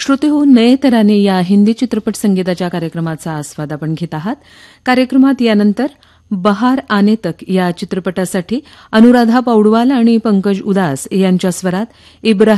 श्रोते हो, नये तराने या हिंदी चित्रपट संगीताच्या कार्यक्रमाचा आस्वाद आपण घेत आहात. कार्यक्रमात यानंतर बहार आने तक या चित्रपटासाठी अनुराधा पौडवाल आणि पंकज उदास यांच्या स्वरात इब्राहिम